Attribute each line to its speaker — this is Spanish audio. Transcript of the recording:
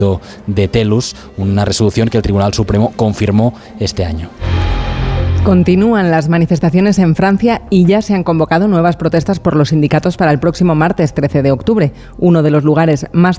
Speaker 1: de Telus, una resolución que el Tribunal Supremo confirmó este año.
Speaker 2: Continúan las manifestaciones en Francia y ya se han convocado nuevas protestas por los sindicatos para el próximo martes 13 de octubre. Uno de los lugares más